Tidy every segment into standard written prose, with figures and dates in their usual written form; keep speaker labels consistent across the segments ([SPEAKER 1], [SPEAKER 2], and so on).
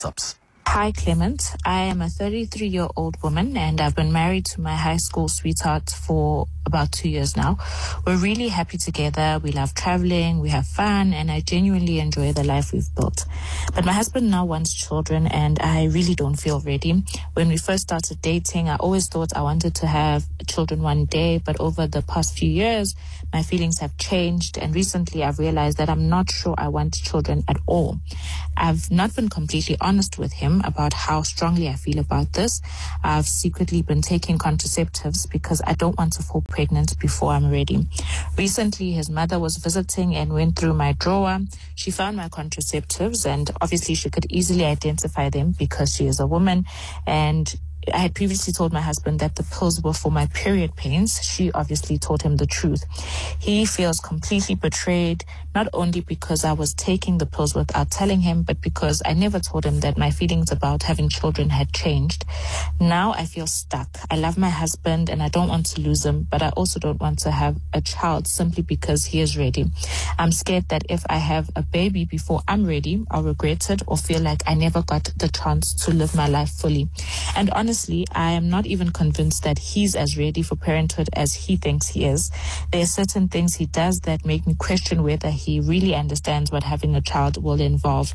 [SPEAKER 1] WhatsApps.
[SPEAKER 2] Hi, Clement. I am a 33-year-old woman and I've been married to my high school sweetheart for about 2 years now. We're really happy together. We love traveling, we have fun, and I genuinely enjoy the life we've built. But my husband now wants children and I really don't feel ready. When we first started dating, I always thought I wanted to have children one day, but over the past few years, my feelings have changed, and recently I've realized that I'm not sure I want children at all. I've not been completely honest with him about how strongly I feel about this. I've secretly been taking contraceptives because I don't want to fall pregnant before I'm ready. Recently, his mother was visiting and went through my drawer. She found my contraceptives, and obviously she could easily identify them because she is a woman, and I had previously told my husband that the pills were for my period pains. She obviously told him the truth. He feels completely betrayed, not only because I was taking the pills without telling him, but because I never told him that my feelings about having children had changed. Now I feel stuck. I love my husband and I don't want to lose him, but I also don't want to have a child simply because he is ready. I'm scared that if I have a baby before I'm ready, I'll regret it or feel like I never got the chance to live my life fully. And honestly, I am not even convinced that he's as ready for parenthood as he thinks he is. There are certain things he does that make me question whether he really understands what having a child will involve.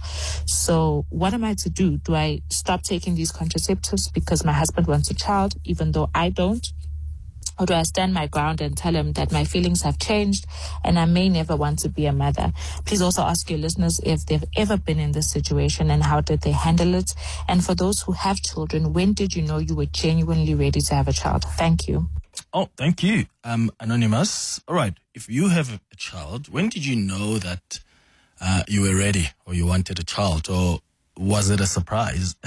[SPEAKER 2] So what am I to do? Do I stop taking these contraceptives because my husband wants a child, even though I don't? Or do I stand my ground and tell him that my feelings have changed and I may never want to be a mother? Please also ask your listeners if they've ever been in this situation and how did they handle it. And for those who have children, when did you know you were genuinely ready to have a child? Thank you.
[SPEAKER 1] Oh, thank you. Anonymous. All right. If you have a child, when did you know that you were ready or you wanted a child, or was it a surprise?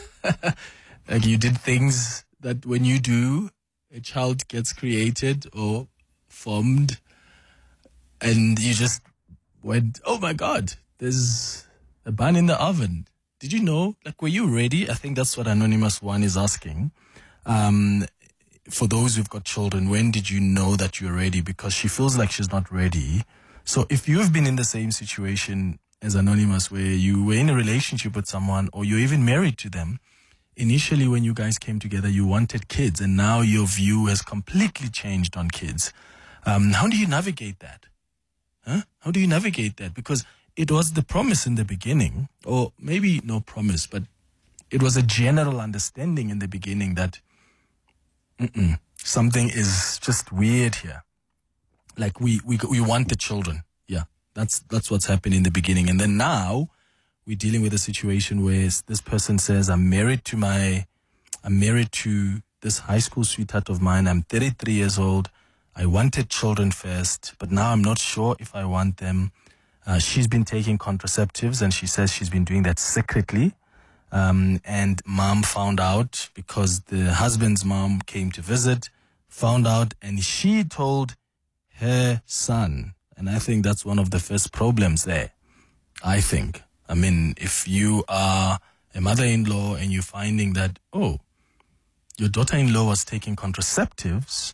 [SPEAKER 1] Like you did things that when you do, a child gets created or formed and you just went, oh my God, there's a bun in the oven. Did you know? Like, were you ready? I think that's what Anonymous One is asking. For those who've got children, when did you know that you're ready? Because she feels like she's not ready. So if you've been in the same situation as Anonymous, where you were in a relationship with someone or you're even married to them, initially when you guys came together, you wanted kids, and now your view has completely changed on kids. How do you navigate that? How do you navigate that? Because it was the promise in the beginning, or maybe no promise, but it was a general understanding in the beginning that something is just weird here. Like we want the children. Yeah, that's what's happened in the beginning. And then now we're dealing with a situation where this person says, I'm married to this high school sweetheart of mine. I'm 33 years old. I wanted children first, but now I'm not sure if I want them. She's been taking contraceptives and she says she's been doing that secretly. And mom found out because the husband's mom came to visit, found out, and she told her son. And I think that's one of the first problems there, I think. I mean, if you are a mother-in-law and you're finding that, oh, your daughter-in-law was taking contraceptives,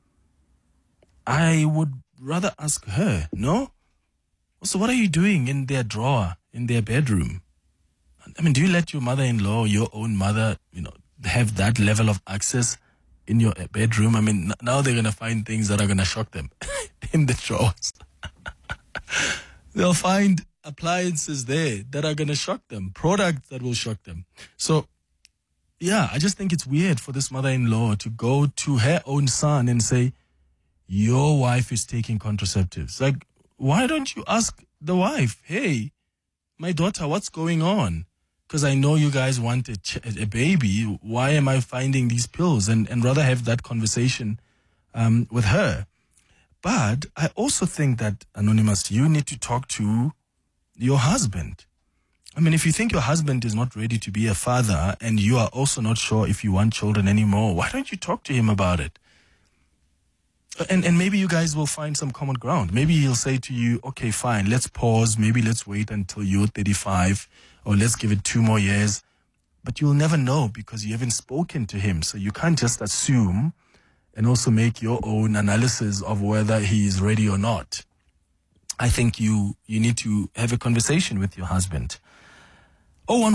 [SPEAKER 1] I would rather ask her, no? So what are you doing in their drawer, in their bedroom? I mean, do you let your mother-in-law, your own mother, have that level of access in your bedroom? I mean, now they're going to find things that are going to shock them in the drawers. They'll find appliances there that are going to shock them, products that will shock them. So, yeah, I just think it's weird for this mother-in-law to go to her own son and say, your wife is taking contraceptives. Like, why don't you ask the wife, hey, my daughter, what's going on? Because I know you guys want a baby. Why am I finding these pills? And rather have that conversation with her. But I also think that, Anonymous, you need to talk to your husband. I mean, if you think your husband is not ready to be a father and you are also not sure if you want children anymore, why don't you talk to him about it? And maybe you guys will find some common ground. Maybe he'll say to you, okay, fine, let's pause. Maybe let's wait until you're 35 or let's give it 2 more years. But you'll never know because you haven't spoken to him. So you can't just assume and also make your own analysis of whether he is ready or not. I think you need to have a conversation with your husband. 011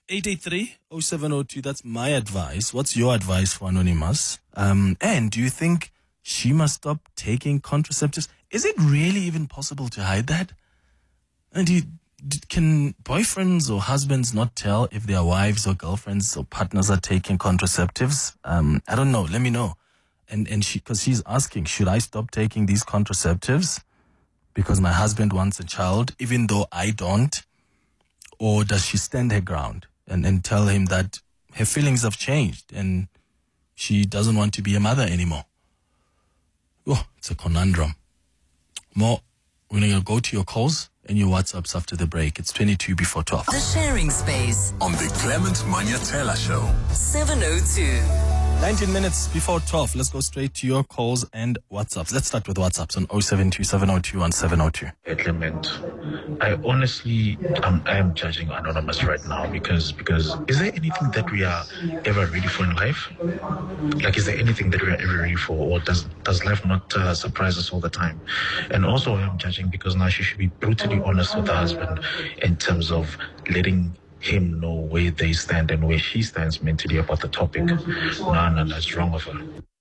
[SPEAKER 1] 883-0702, that's my advice. What's your advice for Anonymous? And do you think she must stop taking contraceptives? Is it really even possible to hide that? And can boyfriends or husbands not tell if their wives or girlfriends or partners are taking contraceptives? I don't know. Let me know. And because she's asking, should I stop taking these contraceptives because my husband wants a child, even though I don't? Or does she stand her ground and tell him that her feelings have changed and she doesn't want to be a mother anymore? Oh, it's a conundrum. More, we're going to go to your calls and your WhatsApps after the break. It's 22 before 12.
[SPEAKER 3] The Sharing Space
[SPEAKER 4] on the Clement Manyatela Show.
[SPEAKER 3] 702.
[SPEAKER 1] 19 minutes before 12. Let's go straight to your calls and WhatsApps. Let's start with WhatsApps on 072-702-1702.
[SPEAKER 5] Hey, Clement, I honestly I am judging Anonymous right now because is there anything that we are ever ready for in life? Like, is there anything that we are ever ready for, or does life not surprise us all the time? And also I am judging because now she should be brutally honest with her husband in terms of letting him know where they stand and where she stands mentally about the topic. No, that's wrong of her.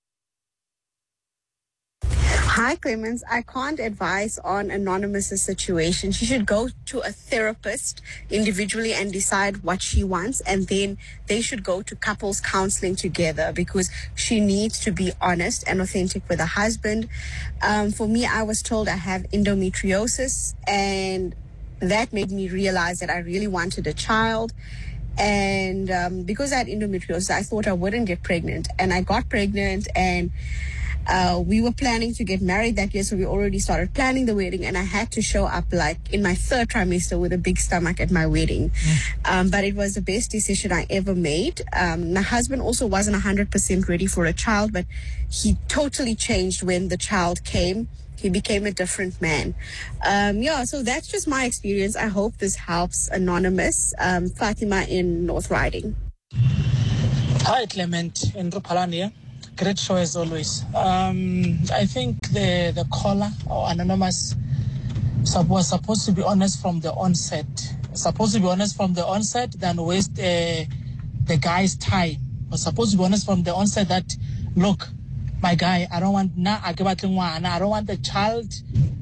[SPEAKER 6] Hi, Clemens. I can't advise on Anonymous's situation. She should go to a therapist individually and decide what she wants, and then they should go to couples counseling together because she needs to be honest and authentic with her husband. For me, I was told I have endometriosis, and that made me realize that I really wanted a child. And because I had endometriosis, I thought I wouldn't get pregnant. And I got pregnant, and we were planning to get married that year, so we already started planning the wedding, and I had to show up like in my third trimester with a big stomach at my wedding. But it was the best decision I ever made. My husband also wasn't 100% ready for a child, but he totally changed when the child came. He became a different man. So that's just my experience. I hope this helps Anonymous. Fatima in North Riding.
[SPEAKER 7] Hi, Clement. Andrew Palan here. Great show as always. I think the caller or Anonymous was supposed to be honest from the onset. Than waste the guy's time. Was supposed to be honest from the onset that, look, my guy, I don't want the child.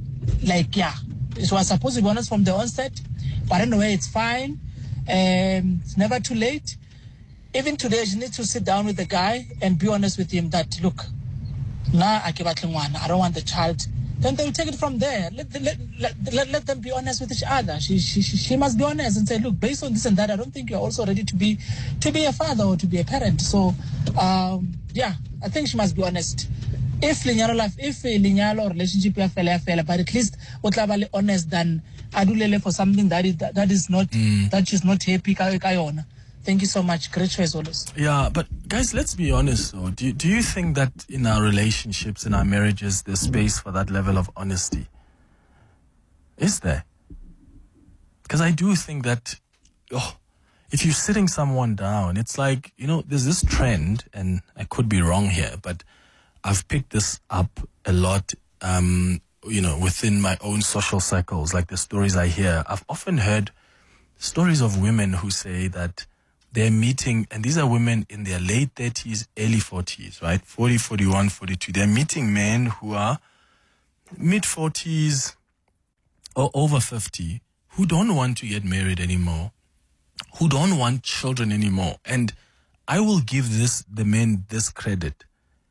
[SPEAKER 7] It was supposed to be honest from the onset, but anyway, it's fine. It's never too late. Even today, she needs to sit down with the guy and be honest with him that, look, I don't want the child. Then they'll take it from there. Let them be honest with each other. She must be honest and say, look, based on this and that, I don't think you're also ready to be a father or to be a parent. So, I think she must be honest. If linyalo or relationship ya fela, but at least be honest than adulele for something that is not that she's not happy kayona. Thank you so much. Great choice always.
[SPEAKER 1] Yeah, but guys, let's be honest though. Do you think that in our relationships, in our marriages, there's space for that level of honesty? Is there? Because I do think that, if you're sitting someone down, it's like, there's this trend, and I could be wrong here, but I've picked this up a lot, within my own social circles, like the stories I hear. I've often heard stories of women who say that they're meeting, and these are women in their late 30s, early 40s, right? 40, 41, 42. They're meeting men who are mid-40s or over 50 who don't want to get married anymore, who don't want children anymore. And I will give the men this credit.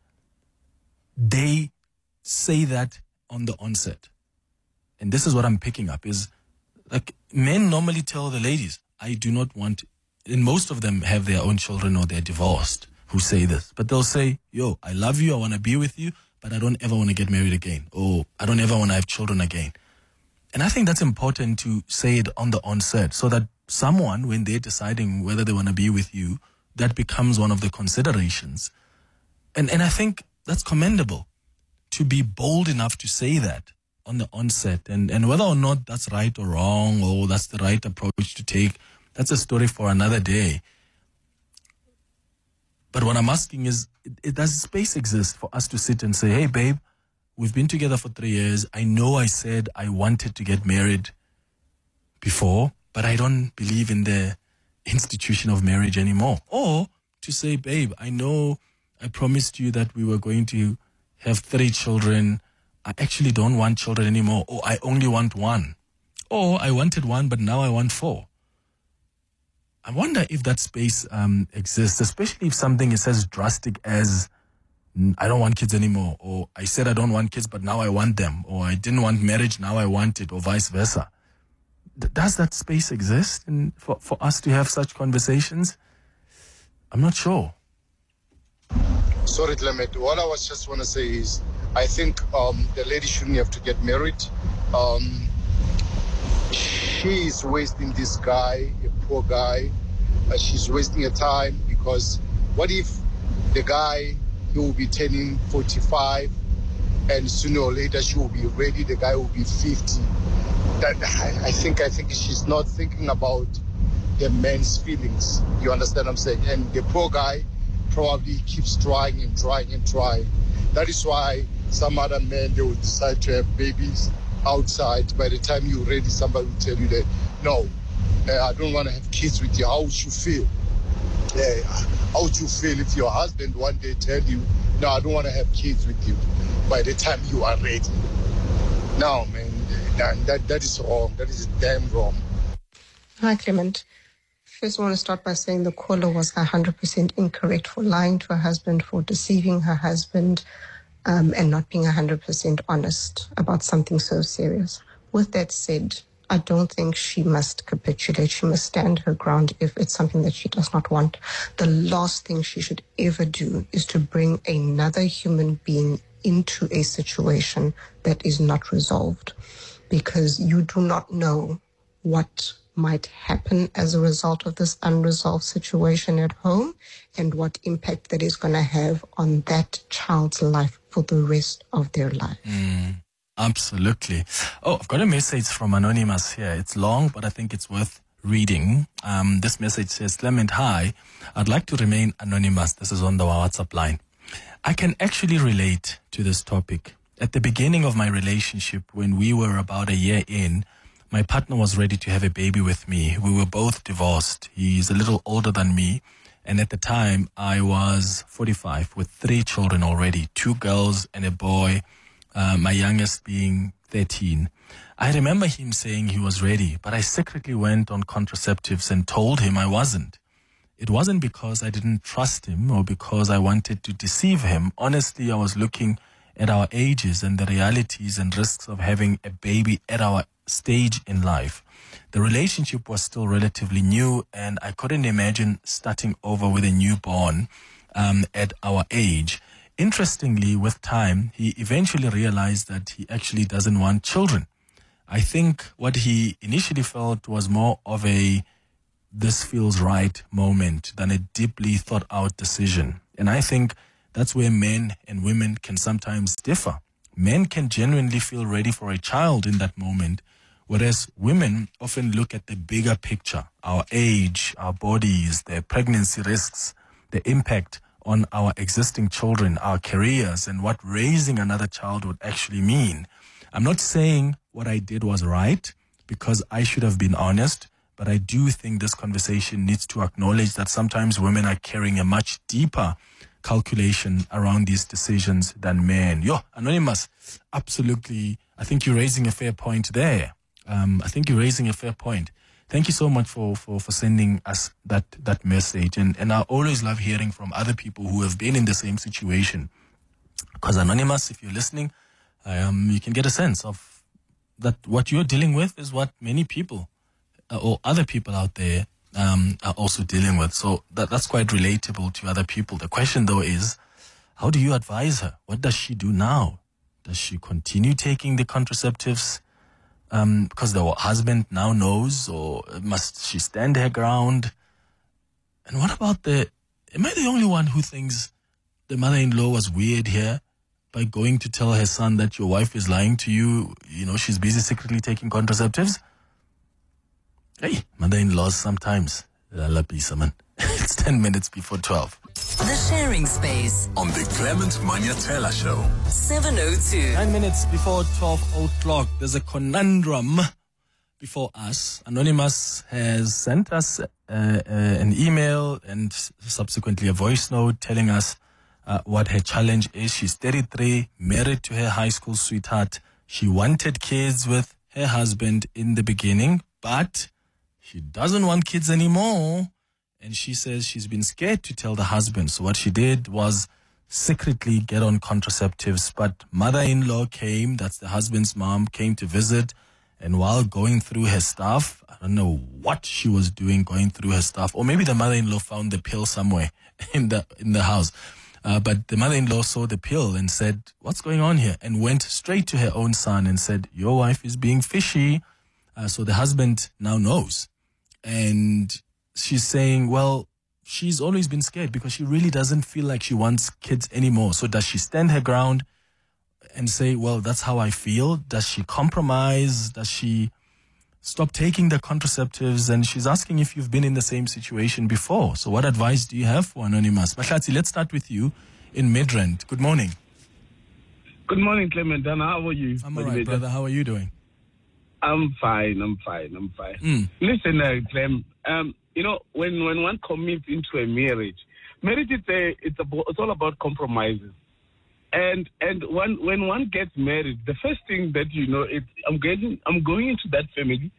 [SPEAKER 1] They say that on the onset. And this is what I'm picking up is, like, men normally tell the ladies, I do not want, and most of them have their own children or they're divorced who say this, but they'll say, I love you, I want to be with you, but I don't ever want to get married again, or I don't ever want to have children again. And I think that's important to say it on the onset so that someone, when they're deciding whether they want to be with you, that becomes one of the considerations. And I think that's commendable to be bold enough to say that on the onset. And whether or not that's right or wrong, or that's the right approach to take, that's a story for another day. But what I'm asking is, does space exist for us to sit and say, hey, babe, we've been together for 3 years. I know I said I wanted to get married before, but I don't believe in institution of marriage anymore. Or to say, babe, I know I promised you that we were going to have 3 children. I actually don't want children anymore. Or I only want 1. Or I wanted 1, but now I want 4. I wonder if that space exists, especially if something is as drastic as I don't want kids anymore, or I said I don't want kids, but now I want them, or I didn't want marriage, now I want it, or vice versa. Does that space exist for us to have such conversations? I'm not sure.
[SPEAKER 8] Sorry, Clement. What I was just want to say is I think the lady shouldn't have to get married. She is wasting this guy, a poor guy. She's wasting her time, because what if the guy, he will be turning 45 and sooner or later she will be ready, the guy will be 50. I think she's not thinking about the man's feelings. You understand what I'm saying? And the poor guy probably keeps trying and trying and trying. That is why some other men, they will decide to have babies outside. By the time you're ready, somebody will tell you that, no, I don't want to have kids with you. How would you feel? How would you feel if your husband one day tell you, no, I don't want to have kids with you by the time you are ready? No, man, that is wrong. That is damn wrong.
[SPEAKER 9] Hi, Clement. First, I want to start by saying the caller was 100% incorrect for lying to her husband, for deceiving her husband, and not being 100% honest about something so serious. With that said, I don't think she must capitulate. She must stand her ground if it's something that she does not want. The last thing she should ever do is to bring another human being into a situation that is not resolved, because you do not know what might happen as a result of this unresolved situation at home and what impact that is going to have on that child's life for the rest of their life.
[SPEAKER 1] Absolutely. Oh, I've got a message from Anonymous here. It's long, but I think it's worth reading. This message says, Clement, hi. I'd like to remain anonymous. This is on the WhatsApp line. I can actually relate to this topic. At the beginning of my relationship, when we were about a year in, my partner was ready to have a baby with me. We were both divorced. He's a little older than me. And at the time, I was 45 with 3 children already, 2 girls and a boy. My youngest being 13. I remember him saying he was ready, but I secretly went on contraceptives and told him I wasn't. It wasn't because I didn't trust him or because I wanted to deceive him. Honestly, I was looking at our ages and the realities and risks of having a baby at our stage in life. The relationship was still relatively new, and I couldn't imagine starting over with a newborn at our age. Interestingly, with time, he eventually realized that he actually doesn't want children. I think what he initially felt was more of a this feels right moment than a deeply thought out decision. And I think that's where men and women can sometimes differ. Men can genuinely feel ready for a child in that moment, whereas women often look at the bigger picture, our age, our bodies, their pregnancy risks, the impact on our existing children, our careers, and what raising another child would actually mean. I'm not saying what I did was right, because I should have been honest, but I do think this conversation needs to acknowledge that sometimes women are carrying a much deeper calculation around these decisions than men. Anonymous, absolutely. I think you're raising a fair point there. Thank you so much for sending us that message. And I always love hearing from other people who have been in the same situation. Because Anonymous, if you're listening, you can get a sense of that what you're dealing with is what many people or other people out there are also dealing with. So that's quite relatable to other people. The question, though, is how do you advise her? What does she do now? Does she continue taking the contraceptives because the husband now knows, or must she stand her ground? And what about am I the only one who thinks the mother-in-law was weird here by going to tell her son that your wife is lying to you? She's busy secretly taking contraceptives. Hey, mother-in-laws sometimes. It's 10 minutes before 12.
[SPEAKER 3] The Sharing Space
[SPEAKER 4] on the Clement Manyatela Show.
[SPEAKER 3] 702.
[SPEAKER 1] 9 minutes before 12 o'clock. There's a conundrum before us. Anonymous has sent us an email and subsequently a voice note telling us what her challenge is. She's 33, married to her high school sweetheart. She wanted kids with her husband in the beginning, but she doesn't want kids anymore. And she says she's been scared to tell the husband. So what she did was secretly get on contraceptives. But mother-in-law came, that's the husband's mom, came to visit. And while going through her stuff, I don't know what she was doing going through her stuff. Or maybe the mother-in-law found the pill somewhere in the house. But the mother-in-law saw the pill and said, what's going on here? And went straight to her own son and said, your wife is being fishy. So the husband now knows. And she's saying, well, she's always been scared because she really doesn't feel like she wants kids anymore. So does she stand her ground and say, well, that's how I feel? Does she compromise? Does she stop taking the contraceptives? And she's asking if you've been in the same situation before. So what advice do you have for Anonymous? Mahlatsi, let's start with you in Midrand. Good morning.
[SPEAKER 10] Good morning, Clement. And how are you?
[SPEAKER 1] I'm all right, brother. How are you doing?
[SPEAKER 10] I'm fine. Listen, Clem, you know, when one commits into a marriage it's all about compromises. And when one gets married, the first thing that you know is I'm going into that family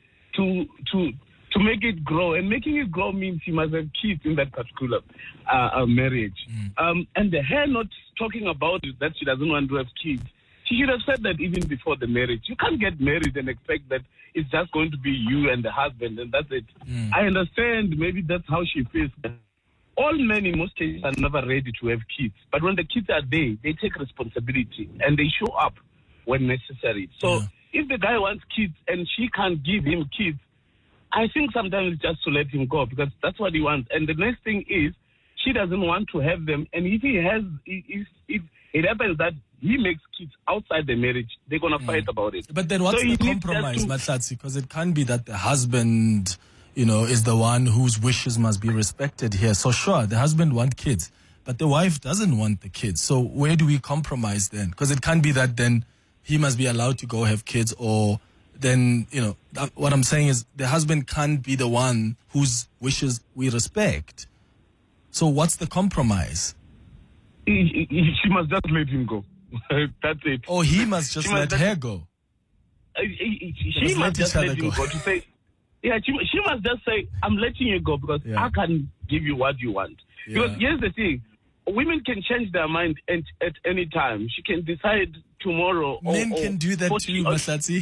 [SPEAKER 10] to make it grow, and making it grow means you must have kids in that particular marriage. And her not talking about it, that she doesn't want to have kids. She should have said that even before the marriage. You can't get married and expect that it's just going to be you and the husband and that's it. I understand maybe that's how she feels. All men in most cases are never ready to have kids. But when the kids are there, they take responsibility and they show up when necessary. So if the guy wants kids and she can't give him kids, I think sometimes it's just to let him go because that's what he wants. And the next thing is she doesn't want to have them. And if if it happens that he makes kids outside the marriage, they're going to fight about it.
[SPEAKER 1] But then what's the compromise, Mahlatsi? Because it can't be that the husband, you know, is the one whose wishes must be respected here. So sure, the husband wants kids, but the wife doesn't want the kids. So where do we compromise then? Because it can't be that then he must be allowed to go have kids, or then, you know, what I'm saying is the husband can't be the one whose wishes we respect. So what's the compromise?
[SPEAKER 10] She must just let him go. That's it.
[SPEAKER 1] Oh, he must just let her go.
[SPEAKER 10] She must just let him go to say, she must just say, I'm letting you go because I can give you what you want. Because here's the thing, women can change their mind at any time. She can decide tomorrow.
[SPEAKER 1] Men can do that too, Mahlatsi.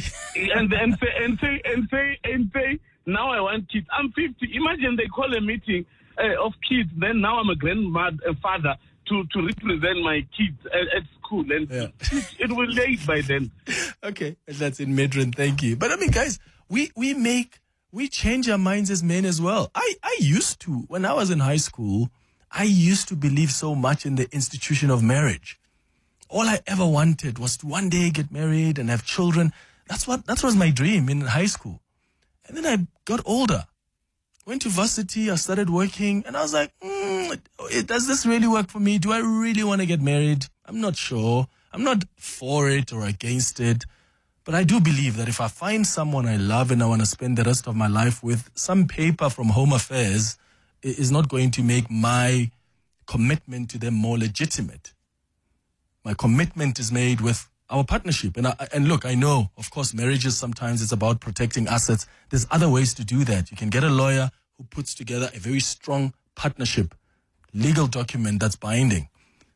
[SPEAKER 10] and say, now I want kids. I'm 50. Imagine they call a meeting of kids. Then now I'm a grandfather to represent my kids at school, and it will late by then.
[SPEAKER 1] Okay, that's in Midrand. Thank you. But I mean, guys, we change our minds as men as well. I used to, when I was in high school, I used to believe so much in the institution of marriage. All I ever wanted was to one day get married and have children. That was my dream in high school. And then I got older. Went to varsity, I started working, and I was like, does this really work for me? Do I really want to get married? I'm not sure. I'm not for it or against it. But I do believe that if I find someone I love and I want to spend the rest of my life with, some paper from Home Affairs is not going to make my commitment to them more legitimate. My commitment is made with our partnership. And look, I know, of course, marriages sometimes it's about protecting assets. There's other ways to do that. You can get a lawyer who puts together a very strong partnership, legal document that's binding.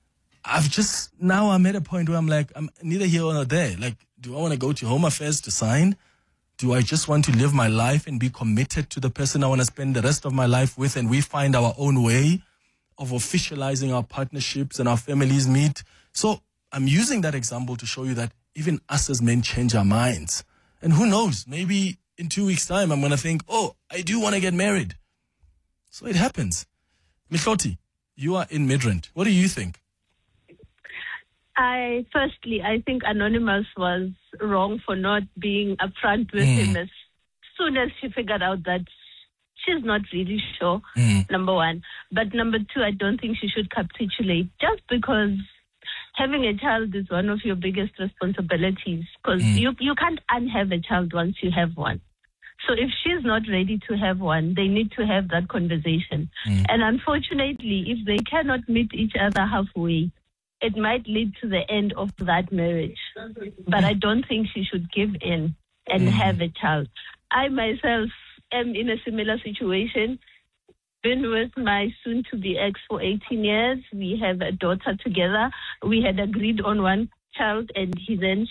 [SPEAKER 1] I'm at a point where I'm like, I'm neither here nor there. Like, do I want to go to Home Affairs to sign? Do I just want to live my life and be committed to the person I want to spend the rest of my life with, and we find our own way of officializing our partnerships and our families meet? So I'm using that example to show you that even us as men change our minds. And who knows, maybe in 2 weeks' time, I'm going to think, I do want to get married. So it happens. Mihloti, you are in Midrand. What do you think?
[SPEAKER 11] I think Anonymous was wrong for not being upfront with him as soon as she figured out that she's not really sure, number one. But number two, I don't think she should capitulate just because having a child is one of your biggest responsibilities, because you can't unhave a child once you have one. So if she's not ready to have one, they need to have that conversation. And unfortunately, if they cannot meet each other halfway, it might lead to the end of that marriage. But I don't think she should give in and have a child. I myself am in a similar situation. Been with my soon-to-be ex for 18 years. We have a daughter together. We had agreed on one child, and he then,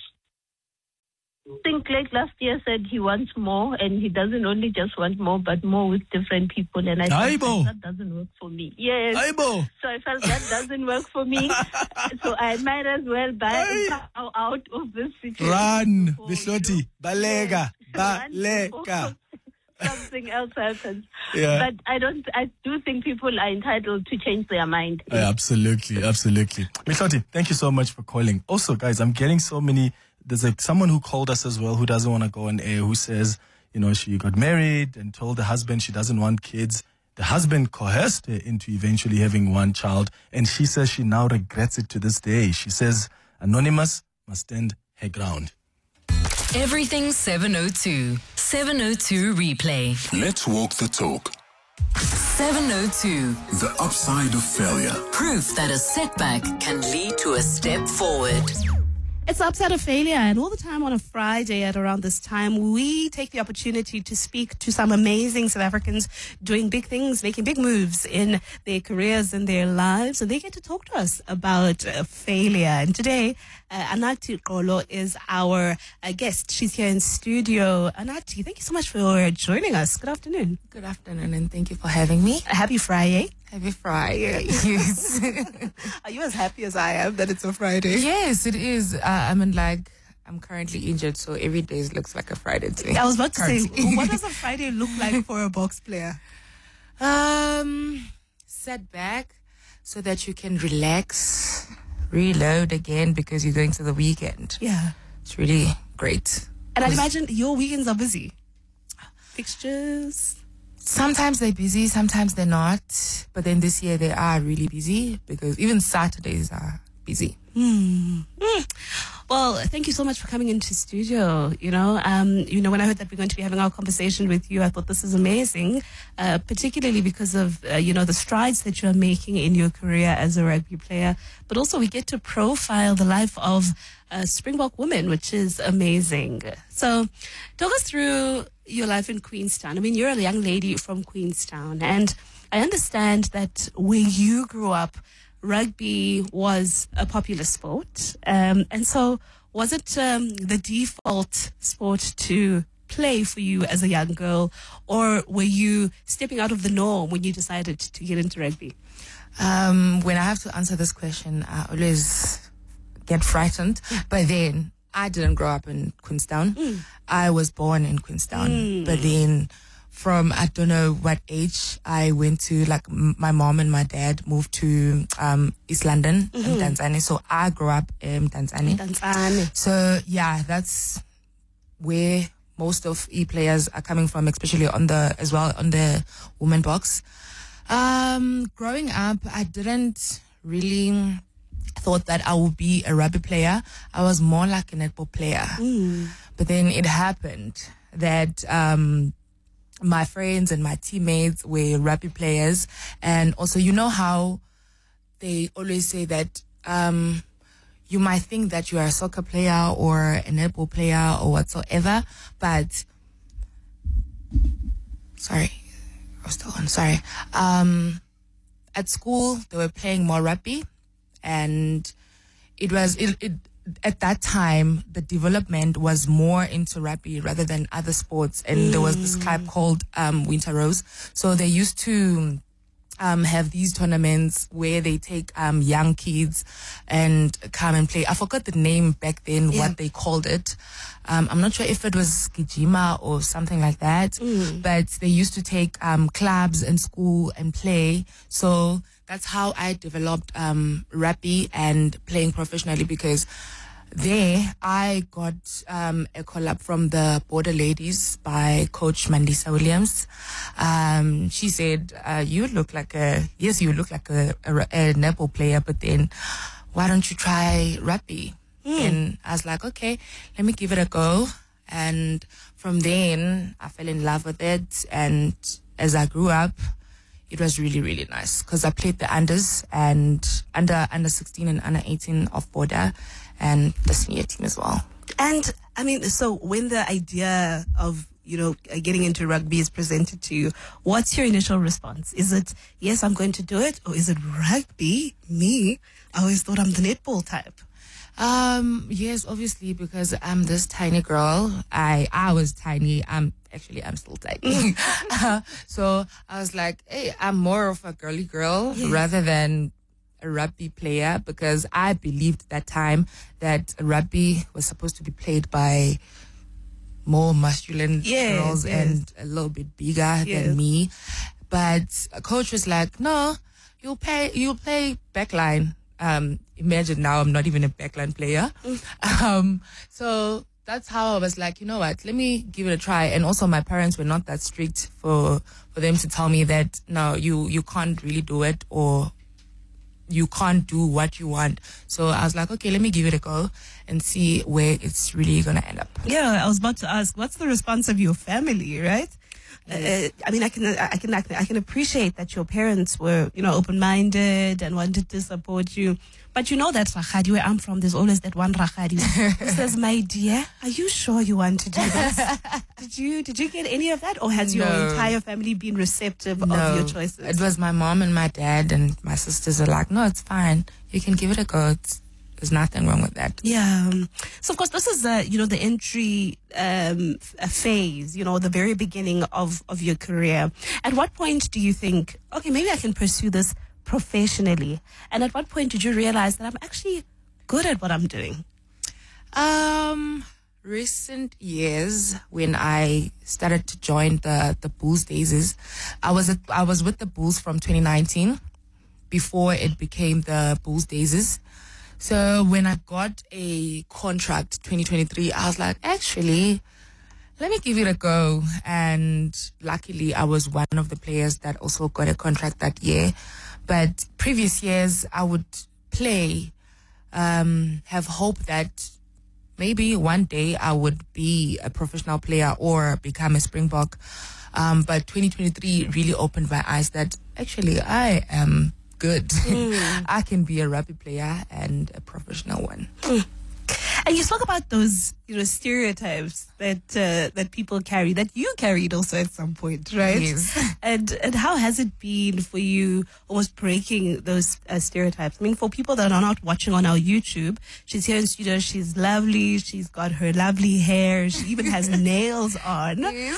[SPEAKER 11] I think like last year, said he wants more, and he doesn't only just want more, but more with different people. And I thought that doesn't work for me. Yes. So I felt that doesn't work for me. So I might as well buy out of this situation.
[SPEAKER 1] Run, Bisloti, balega, balega.
[SPEAKER 11] Something else happens.
[SPEAKER 1] Yeah.
[SPEAKER 11] But I do think people are entitled to change their mind.
[SPEAKER 1] Absolutely. Bisloti, thank you so much for calling. Also, guys, I'm getting so many. There's someone who called us as well who doesn't want to go on air, who says, she got married and told the husband she doesn't want kids. The husband coerced her into eventually having one child, and she says she now regrets it to this day. She says Anonymous must stand her ground.
[SPEAKER 3] Everything 702. 702 replay.
[SPEAKER 4] Let's walk the talk.
[SPEAKER 3] 702.
[SPEAKER 4] The upside of failure.
[SPEAKER 3] Proof that a setback can lead to a step forward.
[SPEAKER 12] It's the upside of failure, and all the time on a Friday at around this time, we take the opportunity to speak to some amazing South Africans doing big things, making big moves in their careers and their lives, and they get to talk to us about failure. And today, Anati Qolo is our guest. She's here in studio. Anati, thank you so much for joining us. Good afternoon.
[SPEAKER 13] Good afternoon, and thank you for having me.
[SPEAKER 12] Happy Friday.
[SPEAKER 13] Happy Friday. Yes.
[SPEAKER 12] Are you as happy as I am that it's a Friday?
[SPEAKER 13] Yes, it is. I'm currently injured, so every day looks like a Friday to me.
[SPEAKER 12] I was about to say, what does a Friday look like for a box player?
[SPEAKER 13] Set back so that you can relax, reload again because you're going to the weekend.
[SPEAKER 12] Yeah.
[SPEAKER 13] It's really great.
[SPEAKER 12] And I imagine your weekends are busy. Fixtures.
[SPEAKER 13] Sometimes they're busy, sometimes they're not. But then this year they are really busy because even Saturdays are busy.
[SPEAKER 12] Well, thank you so much for coming into studio. When I heard that we're going to be having our conversation with you, I thought this is amazing, particularly because of, the strides that you're making in your career as a rugby player. But also we get to profile the life of Springbok women, which is amazing. So talk us through your life in Queenstown. I mean, you're a young lady from Queenstown, and I understand that where you grew up, rugby was a popular sport. And so was it the default sport to play for you as a young girl, or were you stepping out of the norm when you decided to get into rugby?
[SPEAKER 13] When I have to answer this question, I always get frightened. But then I didn't grow up in Queenstown. I was born in Queenstown. But then from I don't know what age, I went to, my mom and my dad moved to East London in Tanzania. So I grew up in Tanzania. So yeah, that's where most of E-players are coming from, especially on the women box. Growing up, I didn't really thought that I would be a rugby player. I was more like a netball player. But then it happened that my friends and my teammates were rugby players. And also, you know how they always say that you might think that you are a soccer player or a netball player or whatsoever, but sorry, I was still on, sorry. At school, they were playing more rugby, and it was at that time, the development was more into rugby rather than other sports. And there was this club called Winter Rose. So they used to have these tournaments where they take young kids and come and play. I forgot the name back then, what they called it. I'm not sure if it was Gijima or something like that. But they used to take clubs in school and play. So that's how I developed rugby and playing professionally, because there I got a call-up from the Border Ladies by Coach Mandisa Williams. She said, you look like a netball player, but then why don't you try rugby? And I was like, okay, let me give it a go. And from then, I fell in love with it. And as I grew up, it was really, really nice because I played the unders and under 16 and under 18 of border and the senior team as well.
[SPEAKER 12] And I mean, so when the idea of, getting into rugby is presented to you, what's your initial response? Is it, yes, I'm going to do it? Or is it rugby? Me? I always thought I'm the netball type.
[SPEAKER 13] Yes, obviously, because I'm this tiny girl. I was tiny. I'm still tiny. So I was like, hey, I'm more of a girly girl rather than a rugby player, because I believed that time that rugby was supposed to be played by more masculine girls and a little bit bigger than me. But a coach was like, no, you'll play backline. Imagine now I'm not even a backline player. So that's how I was like, you know what, let me give it a try. And also my parents were not that strict for them to tell me that, no, you can't really do it, or you can't do what you want. So I was like, okay, let me give it a go and see where it's really going to end up.
[SPEAKER 12] Yeah, I was about to ask, what's the response of your family, right? I mean, I can appreciate that your parents were, open-minded and wanted to support you. But that Rakgadi, where I'm from, there's always that one Rakgadi who says, my dear, are you sure you want to do this? Did you get any of that? Or has your entire family been receptive of your choices?
[SPEAKER 13] It was my mom and my dad, and my sisters were like, no, it's fine. You can give it a go. There's nothing wrong with that.
[SPEAKER 12] Yeah. So, of course, this is, the entry phase, the very beginning of your career. At what point do you think, okay, maybe I can pursue this professionally? And at what point did you realize that I'm actually good at what I'm doing?
[SPEAKER 13] Recent years, when I started to join the Bulls days, I was with the Bulls from 2019 before it became the Bulls days. So when I got a contract 2023, I was like, actually, let me give it a go. And luckily, I was one of the players that also got a contract that year. But previous years, I would play, have hope that maybe one day I would be a professional player or become a Springbok. But 2023 really opened my eyes that actually I am good. I can be a rugby player and a professional one.
[SPEAKER 12] And you spoke about those, stereotypes that people carry, that you carried also at some point, right?
[SPEAKER 13] Yes.
[SPEAKER 12] And how has it been for you almost breaking those stereotypes? I mean, for people that are not watching on our YouTube, she's here in studio, she's lovely, she's got her lovely hair, she even has nails on,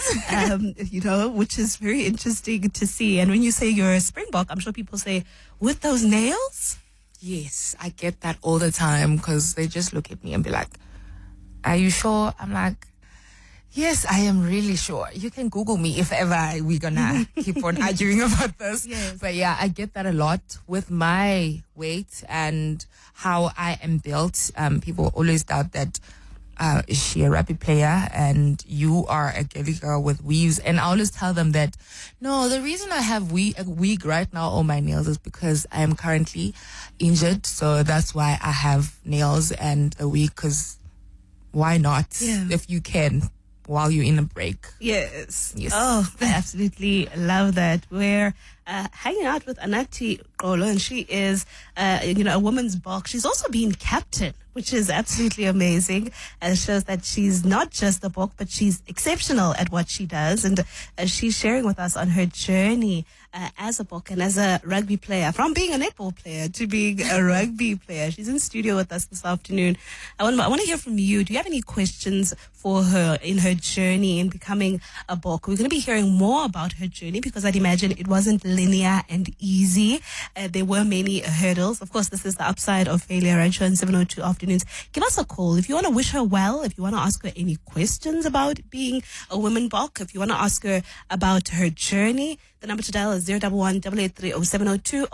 [SPEAKER 13] yes.
[SPEAKER 12] Which is very interesting to see. And when you say you're a Springbok, I'm sure people say, with those nails?
[SPEAKER 13] Yes, I get that all the time, because they just look at me and be like, are you sure? I'm like, yes, I am really sure. You can Google me if ever we're gonna keep on arguing about this.
[SPEAKER 12] Yes.
[SPEAKER 13] But yeah, I get that a lot with my weight and how I am built. People always doubt that, is she a rugby player and you are a girly girl with weaves? And I always tell them that, no, the reason I have a wig right now on my nails is because I am currently injured. So that's why I have nails and a wig, because why not?
[SPEAKER 12] Yeah.
[SPEAKER 13] If you can, while you're in a break.
[SPEAKER 12] Yes.
[SPEAKER 13] Yes.
[SPEAKER 12] Oh, I absolutely love that. We're hanging out with Anati Qolo, and she is, a woman's box. She's also been captain, which is absolutely amazing. And shows that she's not just a book, but she's exceptional at what she does. And she's sharing with us on her journey as a book and as a rugby player, from being a netball player to being a rugby player. She's in studio with us this afternoon. I want to hear from you. Do you have any questions for her in her journey in becoming a book? We're going to be hearing more about her journey, because I'd imagine it wasn't linear and easy. There were many hurdles. Of course, this is the upside of failure, right? Show on 702 afternoons. Give us a call if you want to wish her well, if you want to ask her any questions about being a woman bok, if you want to ask her about her journey. The number to dial is 011-883-0702,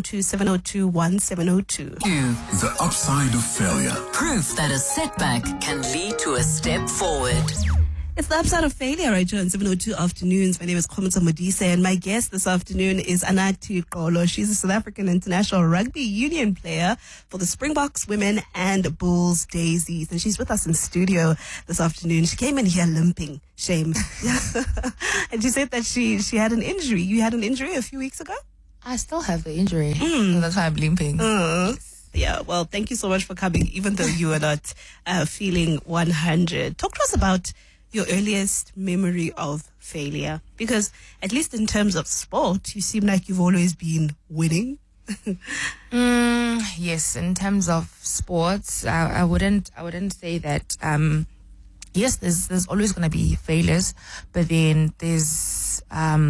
[SPEAKER 12] 072-702-1702.
[SPEAKER 4] The upside of failure.
[SPEAKER 3] Proof that a setback can lead to a step forward.
[SPEAKER 12] It's the upside of failure right here on 702 Afternoons. My name is Khomotso Modise, and my guest this afternoon is Anathi Qolo. She's a South African international rugby union player for the Springboks Women and Bulls Daisies. And she's with us in studio this afternoon. She came in here limping. Shame. And she said that she had an injury. You had an injury a few weeks ago?
[SPEAKER 13] I still have the injury. So that's why I'm limping. Yes.
[SPEAKER 12] Yeah, well, thank you so much for coming, even though you are not feeling 100. Talk to us about your earliest memory of failure, because at least in terms of sport, you seem like you've always been winning.
[SPEAKER 13] Yes, in terms of sports, I wouldn't say that. Yes, there's always going to be failures, but then there's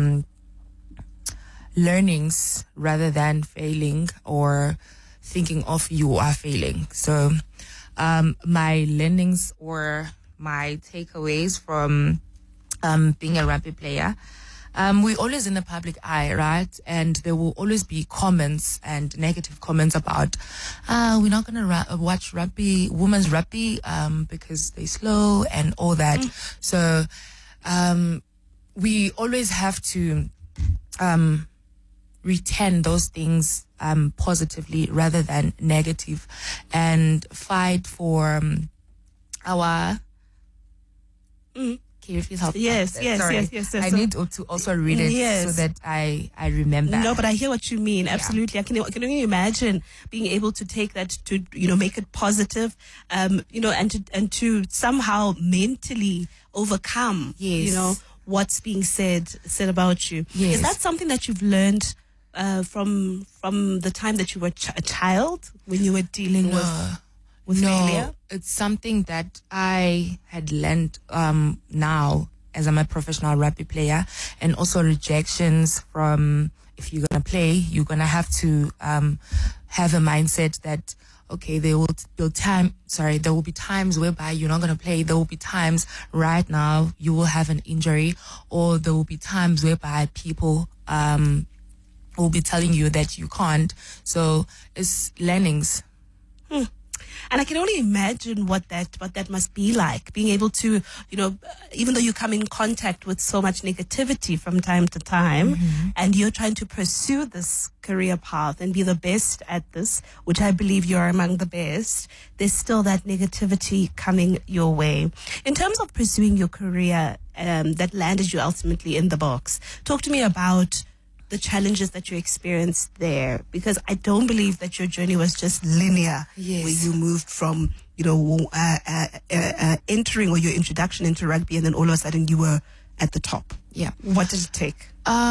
[SPEAKER 13] learnings rather than failing or thinking of you are failing. So my learnings or my takeaways from being a rugby player, we're always in the public eye, right? And there will always be comments and negative comments about we're not going to watch rugby, women's rugby, because they're slow and all that. So we always have to return those things positively rather than negative, and fight for our Can you please help?
[SPEAKER 12] Yes.
[SPEAKER 13] I need to also read it so that I remember.
[SPEAKER 12] No, but I hear what you mean. Absolutely. I can only imagine being able to take that to, make it positive, and to somehow mentally overcome, what's being said about you.
[SPEAKER 13] Yes.
[SPEAKER 12] Is that something that you've learned from the time that you were a child, when you were dealing with failure?
[SPEAKER 13] It's something that I had learned now as I'm a professional rugby player, and also rejections from, if you're going to play, you're going to have to have a mindset that, okay, there will be times whereby you're not going to play. There will be times right now you will have an injury, or there will be times whereby people will be telling you that you can't. So it's learnings.
[SPEAKER 12] And I can only imagine what that must be like, being able to, even though you come in contact with so much negativity from time to time, and you're trying to pursue this career path and be the best at this, which I believe you're among the best, there's still that negativity coming your way. In terms of pursuing your career that landed you ultimately in the box, talk to me about the challenges that you experienced there, because I don't believe that your journey was just linear.
[SPEAKER 13] Yes.
[SPEAKER 12] Where you moved from, entering, or your introduction into rugby, and then all of a sudden you were at the top.
[SPEAKER 13] Yeah.
[SPEAKER 12] What did it take?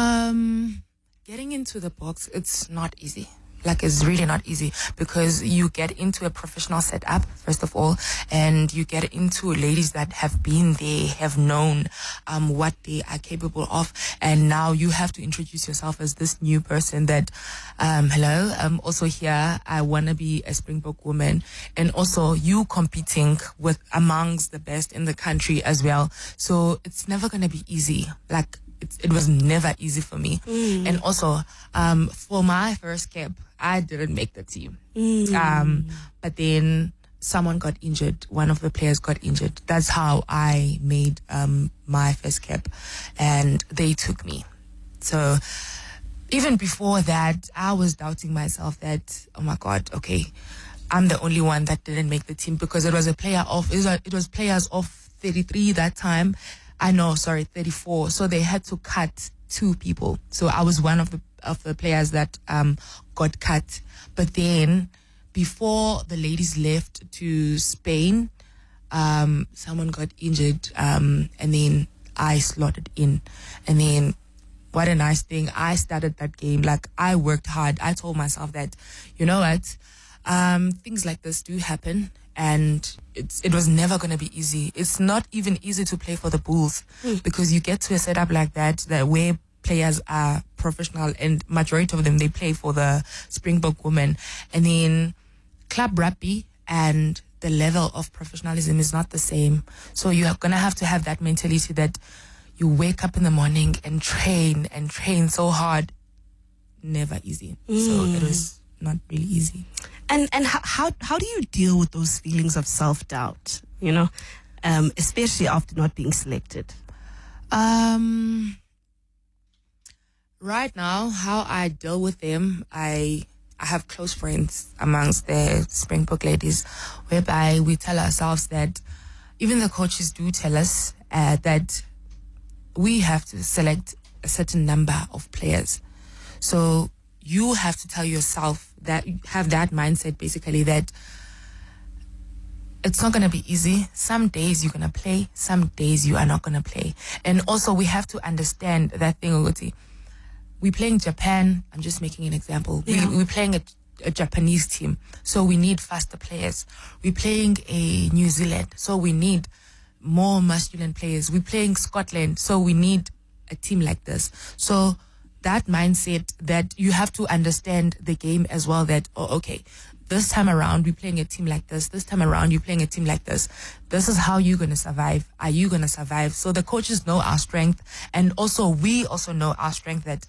[SPEAKER 13] Getting into the box, it's not easy. It's really not easy, because you get into a professional setup, first of all, and you get into ladies that have been there, have known what they are capable of, and now you have to introduce yourself as this new person that, hello, I'm also here, I want to be a Springbok woman, and also you competing with amongst the best in the country as well. So it's never going to be easy. It was never easy for me. And also, for my first cap, I didn't make the team. But then someone got injured. One of the players got injured. That's how I made my first cap, and they took me. So even before that, I was doubting myself that, oh my God, okay, I'm the only one that didn't make the team, because it was players of 33 that time. 34. So they had to cut 2 people. So I was one of the players that got cut. But then before the ladies left to Spain, someone got injured, and then I slotted in. And then what a nice thing. I started that game. I worked hard. I told myself that, you know what, things like this do happen. And it was never going to be easy. It's not even easy to play for the Bulls, because you get to a setup like that where players are professional, and majority of them, they play for the Springbok Women. And then club rugby and the level of professionalism is not the same. So you're going to have that mentality that you wake up in the morning and train so hard. Never easy. So it was not really easy.
[SPEAKER 12] And how do you deal with those feelings of self-doubt? especially after not being selected?
[SPEAKER 13] Right now, how I deal with them, I have close friends amongst the Springbok ladies, whereby we tell ourselves that even the coaches do tell us that we have to select a certain number of players. So you have to tell yourself that, have that mindset basically, that it's not going to be easy. Some days you're going to play, some days you are not going to play. And also we have to understand that thing, Uguti. We're playing Japan. I'm just making an example.
[SPEAKER 12] Yeah.
[SPEAKER 13] We're playing a Japanese team, so we need faster players. We're playing a New Zealand, so we need more masculine players. We're playing Scotland, so we need a team like this. So that mindset that you have to understand the game as well, that, oh, okay, this time around we're playing a team like this. This time around you're playing a team like this. This is how you're going to survive. Are you going to survive? So the coaches know our strength, and also we also know our strength, that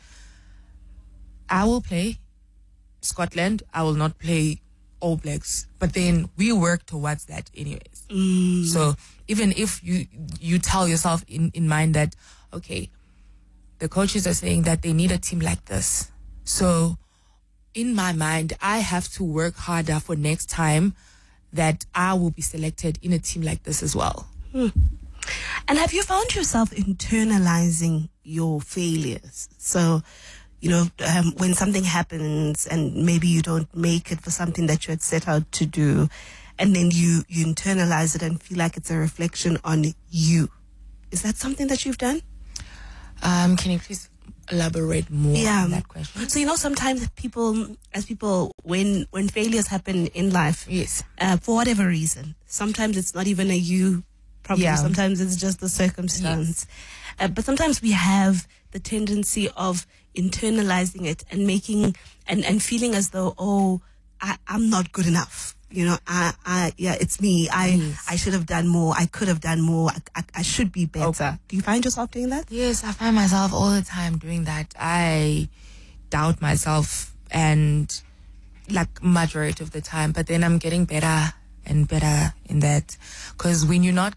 [SPEAKER 13] I will play Scotland, I will not play All Blacks, but then we work towards that anyways. So even if you tell yourself in mind that, okay, the coaches are saying that they need a team like this, so in my mind I have to work harder for next time that I will be selected in a team like this as well.
[SPEAKER 12] And have you found yourself internalizing your failures? So, you know, when something happens and maybe you don't make it for something that you had set out to do, and then you internalize it and feel like it's a reflection on you. Is that something that you've done?
[SPEAKER 13] Can you please elaborate more on that question?
[SPEAKER 12] So, you know, sometimes people, when failures happen in life,
[SPEAKER 13] yes,
[SPEAKER 12] for whatever reason, sometimes it's not even a you problem.
[SPEAKER 13] Yeah.
[SPEAKER 12] Sometimes it's just the circumstance. But sometimes we have the tendency of internalizing it and making and feeling as though, oh, I'm not good enough. You know, it's me. I should have done more. I could have done more. I should be better.
[SPEAKER 13] Okay.
[SPEAKER 12] Do you find yourself doing that?
[SPEAKER 13] Yes, I find myself all the time doing that. I doubt myself, and like majority of the time, but then I'm getting better and better in that. Because when you're not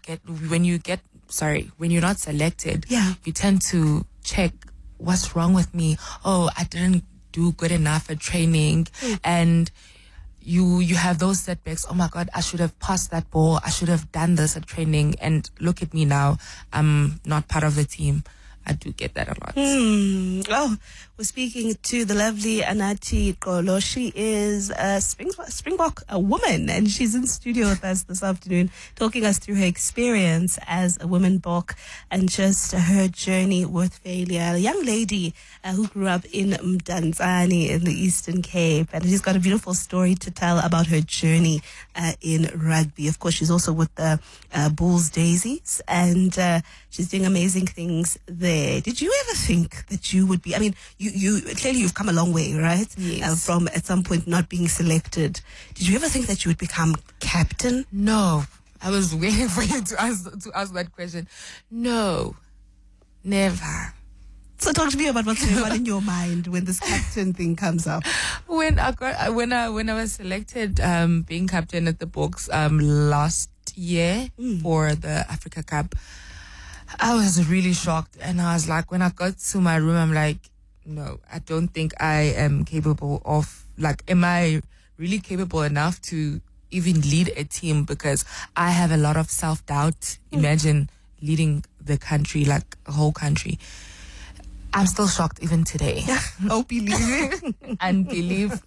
[SPEAKER 13] selected, you tend to check what's wrong with me. Oh, I didn't do good enough at training, and you have those setbacks. Oh my God, I should have passed that ball. I should have done this at training, and look at me now. I'm not part of the team. I do get that a lot.
[SPEAKER 12] Oh, we're speaking to the lovely Anathi Xolo. She is a Springbok woman, and she's in studio with us this afternoon, talking us through her experience as a woman Bok and just her journey with failure. A young lady who grew up in Mdantsane in the Eastern Cape, and she's got a beautiful story to tell about her journey in rugby. Of course, she's also with the Bulls Daisies, and she's doing amazing things there. Did you ever think that you would be, I mean, you clearly you've come a long way, right?
[SPEAKER 13] Yes.
[SPEAKER 12] From at some point not being selected. Did you ever think that you would become captain?
[SPEAKER 13] No. I was waiting for you to ask that question. No. Never.
[SPEAKER 12] So talk to me about what's going on in your mind when this captain thing comes up.
[SPEAKER 13] When I was selected being captain at the Boks last year for the Africa Cup, I was really shocked, and I was like, when I got to my room, I'm like, no, I don't think I am capable of, like, am I really capable enough to even lead a team? Because I have a lot of self-doubt. Imagine leading the country, like a whole country. I'm still shocked even today.
[SPEAKER 12] Oh, believe
[SPEAKER 13] Unbelief.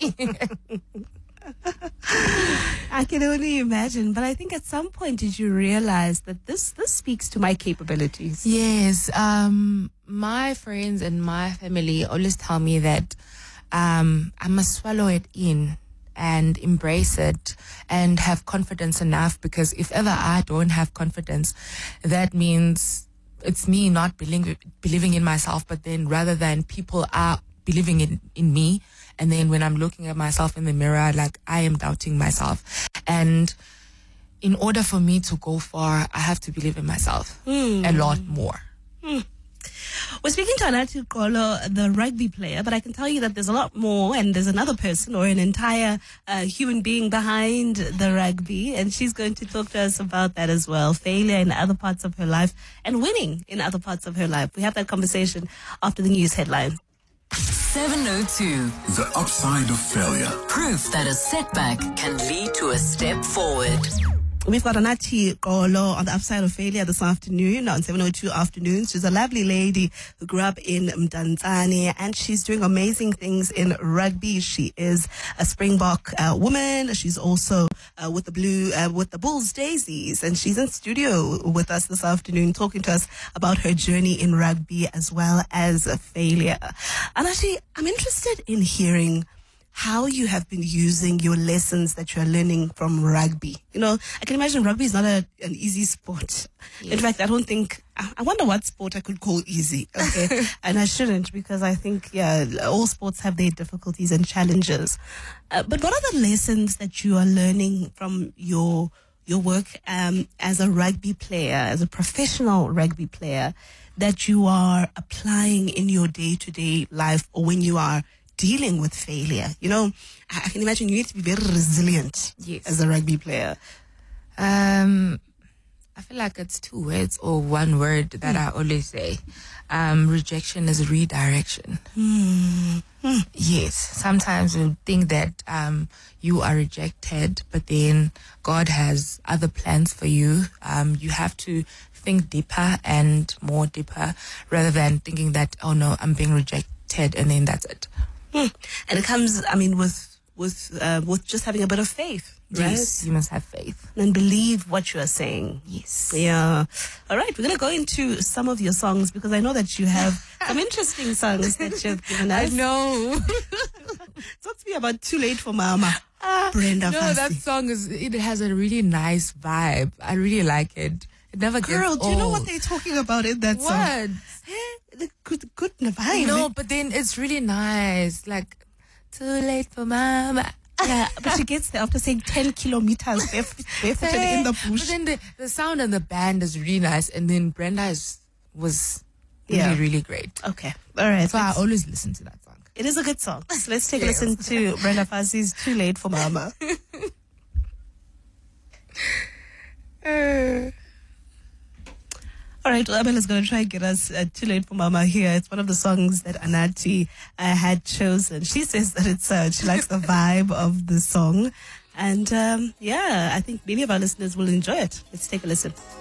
[SPEAKER 12] I can only imagine, but I think at some point did you realize that this speaks to my capabilities?
[SPEAKER 13] Yes. My friends and my family always tell me that I must swallow it in and embrace it and have confidence enough, because if ever I don't have confidence, that means it's me not believing in myself, but then rather than people are believing in me. And then when I'm looking at myself in the mirror, like, I am doubting myself. And in order for me to go far, I have to believe in myself a lot more.
[SPEAKER 12] We're speaking to Anati Kolo, the rugby player, but I can tell you that there's a lot more, and there's another person or an entire human being behind the rugby, and she's going to talk to us about that as well. Failure in other parts of her life and winning in other parts of her life. We have that conversation after the news headlines.
[SPEAKER 3] 702.
[SPEAKER 4] The upside of failure.
[SPEAKER 3] Proof that a setback can lead to a step forward.
[SPEAKER 12] We've got Anati Kolo on the upside of failure this afternoon on 702 Afternoons. She's a lovely lady who grew up in Mdantsane, and she's doing amazing things in rugby. She is a Springbok woman. She's also with the Bulls Daisies, and she's in studio with us this afternoon talking to us about her journey in rugby as well as failure. Anati, I'm interested in hearing how you have been using your lessons that you're learning from rugby. You know, I can imagine rugby is not an easy sport. Yes. In fact, I wonder what sport I could call easy. Okay. And I shouldn't, because I think, all sports have their difficulties and challenges. But what are the lessons that you are learning from your work as a rugby player, as a professional rugby player, that you are applying in your day-to-day life, or when you are dealing with failure? You know, I can imagine you need to be very resilient as a rugby player.
[SPEAKER 13] I feel like it's two words or one word that I always say. Rejection is redirection. Yes, sometimes you think that you are rejected, but then God has other plans for you. You have to think deeper and more deeper, rather than thinking that, oh no, I'm being rejected and then that's it.
[SPEAKER 12] And it comes, with just having a bit of faith, right?
[SPEAKER 13] Yes, you must have faith.
[SPEAKER 12] And believe what you are saying.
[SPEAKER 13] Yes.
[SPEAKER 12] Yeah. All right, we're going to go into some of your songs, because I know that you have some interesting songs that you've given us.
[SPEAKER 13] I know.
[SPEAKER 12] Talk to me about Too Late for Mama, Brenda Fassie.
[SPEAKER 13] No, that song it has a really nice vibe. I really like it. It never gets old.
[SPEAKER 12] Girl, do you know what they're talking about in that song?
[SPEAKER 13] What?
[SPEAKER 12] The good vibe.
[SPEAKER 13] No, but then it's really nice. Like, too late for mama.
[SPEAKER 12] Yeah, but she gets there after saying 10 kilometers barefooted in the bush.
[SPEAKER 13] But then the sound and the band is really nice. And then Brenda was really, really great.
[SPEAKER 12] Okay. All right.
[SPEAKER 13] So I always listen to that song.
[SPEAKER 12] It is a good song. So let's take a listen to Brenda Fassie's Too Late for Mama. All right, well, Abella's going to try and get us Too Late for Mama here. It's one of the songs that Anati had chosen. She says that she likes the vibe of the song. And I think many of our listeners will enjoy it. Let's take a listen.